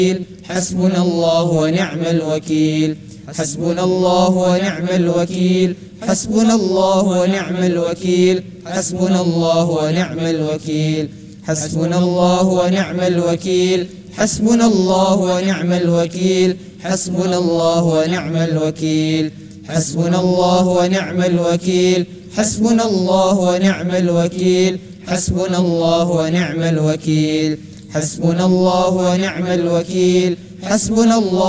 حسبنا الله ونعم الوكيل. حسبنا الله ونعم الوكيل. حسبنا الله ونعم الوكيل. حسبنا الله ونعم الوكيل. حسبنا الله ونعم الوكيل. حسبنا الله ونعم الوكيل. حسبنا الله ونعم الوكيل. حسبنا الله ونعم الوكيل. حسبنا الله ونعم الوكيل. حسبنا الله ونعم الوكيل. حسبنا الله ونعم الوكيل. حسبنا الله